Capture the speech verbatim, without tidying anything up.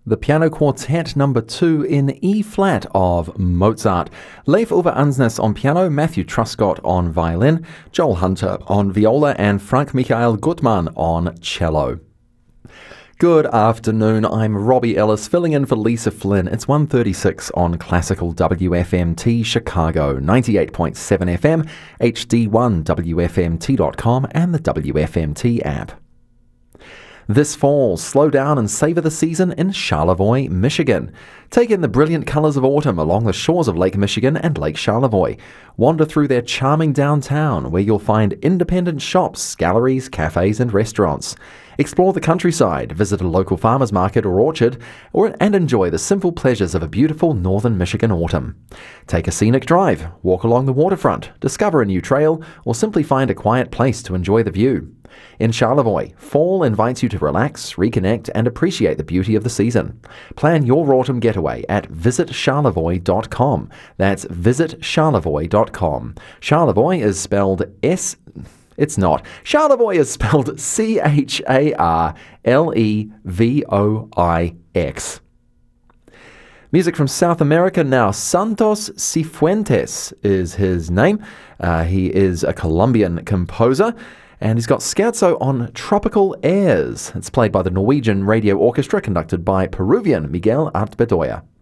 the Piano Quartet number two in E-flat of Mozart. Leif Ove Ansnes on piano, Matthew Truscott on violin, Joel Hunter on viola, and Frank Michael Gutmann on cello. Good afternoon, I'm Robbie Ellis filling in for Lisa Flynn. It's one thirty-six on Classical W F M T Chicago, ninety-eight point seven F M, H D one W F M T dot com and the W F M T app. This fall, slow down and savour the season in Charlevoix, Michigan. Take in the brilliant colours of autumn along the shores of Lake Michigan and Lake Charlevoix. Wander through their charming downtown, where you'll find independent shops, galleries, cafes and restaurants. Explore the countryside, visit a local farmer's market or orchard, or, and enjoy the simple pleasures of a beautiful northern Michigan autumn. Take a scenic drive, walk along the waterfront, discover a new trail, or simply find a quiet place to enjoy the view. In Charlevoix, fall invites you to relax, reconnect, and appreciate the beauty of the season. Plan your autumn getaway at visit charlevoix dot com. That's visit charlevoix dot com. Charlevoix is spelled S... It's not. Charlevoix is spelled C H A R L E V O I X. Music from South America now. Santos Cifuentes is his name. Uh, he is a Colombian composer, and he's got scherzo on Tropical Airs. It's played by the Norwegian Radio Orchestra, conducted by Peruvian Miguel Art Bedoya.